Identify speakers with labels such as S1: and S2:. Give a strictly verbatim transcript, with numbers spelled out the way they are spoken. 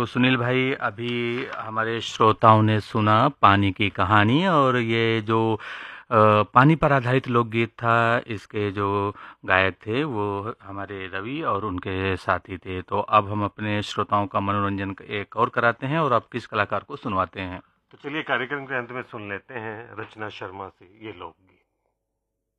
S1: सुनील भाई, अभी हमारे श्रोताओं ने सुना पानी की कहानी, और ये जो अ, पानी पर आधारित लोकगीत था, इसके जो गायक थे वो हमारे रवि और उनके साथी थे। तो अब हम अपने श्रोताओं का मनोरंजन एक और कराते हैं, और अब किस कलाकार को सुनवाते हैं।
S2: तो चलिए कार्यक्रम के अंत में सुन लेते हैं रचना शर्मा से ये लोग